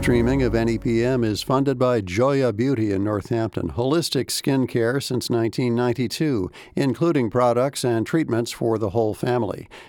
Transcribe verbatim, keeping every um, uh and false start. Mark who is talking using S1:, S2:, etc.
S1: streaming of N E P M is funded by Joya Beauty in Northampton, holistic skin care since nineteen ninety-two, including products and treatments for the whole family.